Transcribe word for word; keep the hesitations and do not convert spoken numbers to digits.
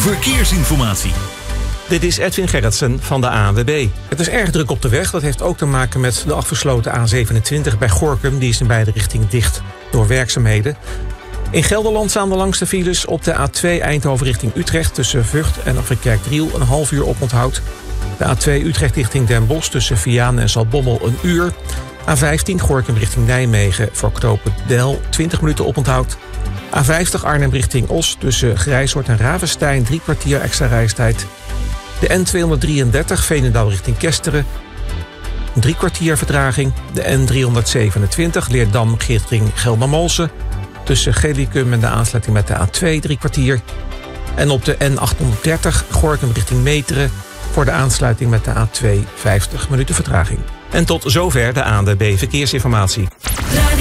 Verkeersinformatie. Dit is Edwin Gerritsen van de A N W B. Het is erg druk op de weg. Dat heeft ook te maken met de afgesloten A zevenentwintig bij Gorinchem. Die is in beide richtingen dicht door werkzaamheden. In Gelderland staan de langste files op de A twee Eindhoven richting Utrecht tussen Vught en Afrit-Kerkdriel een half uur oponthoud. De A twee Utrecht richting Den Bosch tussen Vianen en Zaltbommel een uur. A vijftien Gorinchem richting Nijmegen voor knooppunt Del twintig minuten oponthoud. A vijftig Arnhem richting Os tussen Grijshoort en Ravenstein drie kwartier extra reistijd. De N tweehonderddrieëndertig Veenendaal richting Kesteren, drie kwartier vertraging. De N driehonderdzevenentwintig Leerdam-Geertring Geldermalsen tussen Gelicum en de aansluiting met de A twee drie kwartier. En op de N achthonderddertig Gorinchem richting Meteren voor de aansluiting met de A twee vijftig minuten vertraging. En tot zover de A N W B Verkeersinformatie.